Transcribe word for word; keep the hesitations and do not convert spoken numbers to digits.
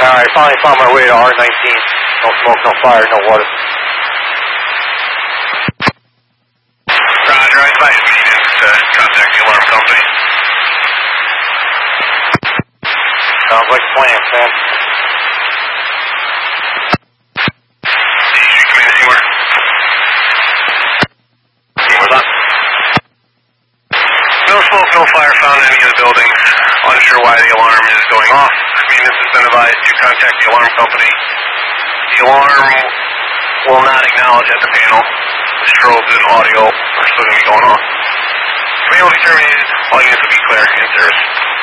Alright, finally found my way to R nineteen. No smoke, no fire, no water. Roger, I advise maintenance to contact the alarm company. Sounds like a plan, Sam. Did you come in anywhere? What's up? No smoke, no fire found in any of the buildings. Unsure why the alarm is going off. Maintenance has been advised to contact the alarm company. The alarm will not acknowledge at the panel. The strobes and audio are still going to be going off. Panel will be terminated. All units will be clear in service.